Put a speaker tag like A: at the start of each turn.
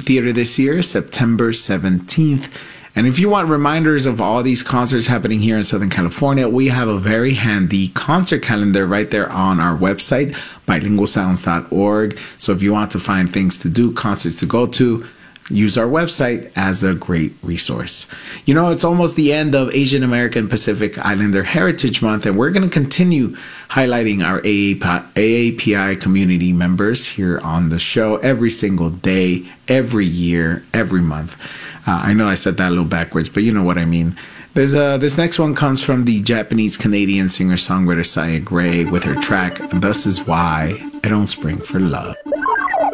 A: Theater this year, September 17th. And if you want reminders of all these concerts happening here in Southern California, we have a very handy concert calendar right there on our website, bilingualsounds.org. So if you want to find things to do, concerts to go to, use our website as a great resource. You know, it's almost the end of Asian American Pacific Islander Heritage Month, and we're going to continue highlighting our AAPI community members here on the show every single day, every year, every month. I know I said that a little backwards, but you know what I mean. This next one comes from the Japanese-Canadian singer-songwriter Saya Gray with her track, Thus Is Why I Don't Spring for Love.